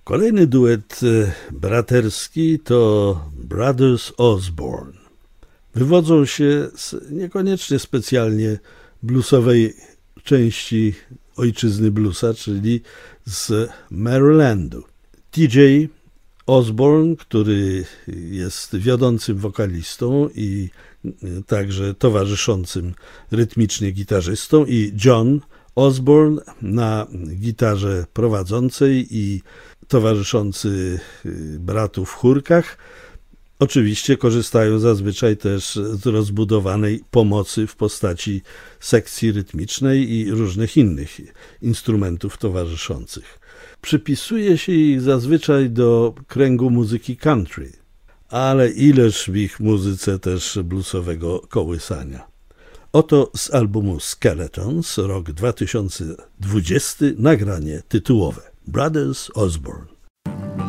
Kolejny duet braterski to Brothers Osborne. Wywodzą się z niekoniecznie specjalnie bluesowej części ojczyzny bluesa, czyli z Marylandu. TJ Osborne, który jest wiodącym wokalistą i także towarzyszącym rytmicznie gitarzystą, i John Osborne na gitarze prowadzącej i towarzyszący bratu w chórkach. Oczywiście korzystają zazwyczaj też z rozbudowanej pomocy w postaci sekcji rytmicznej i różnych innych instrumentów towarzyszących. Przypisuje się ich zazwyczaj do kręgu muzyki country, ale ileż w ich muzyce też bluesowego kołysania. Oto z albumu Skeletons, rok 2020, nagranie tytułowe Brothers Osborne.